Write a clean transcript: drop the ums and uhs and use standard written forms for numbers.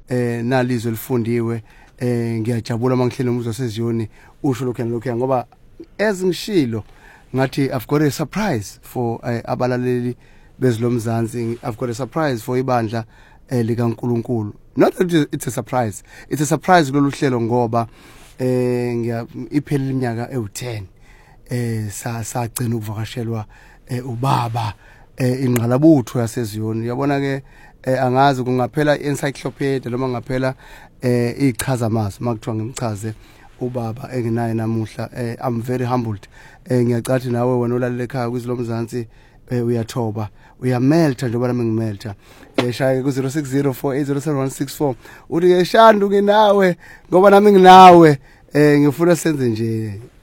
nalizwe lifundiwe ngiyajabula mangihlelo umuzwa seziyoni usho lokho ngoba ezingishilo ngathi I've got a surprise for abalaleli bezilomzansi. I've got a surprise for ibandla likaNkulunkulu. Not that it's a surprise, it's a surprise kulolu hlelo ngoba iphelile iminyaka ewu10 sagcina ukuvakashelwa ubaba ingqalabutho yaseziyoni. Yabona ke angazi kungaphela encyclopedia noma ngaphela ichaza amazwi makuthiwa ngimchaze ubaba enginaye namuhla. I'm very humbled. Ngiyacathi nawe wena olalele ekhaya kwizilomzansi uyathoba uyamelta njengoba nami ngimelta. Shaya ku 0604807164 uthi ngeshanda nginawe ngoba nami nginawe ngifuna senze nje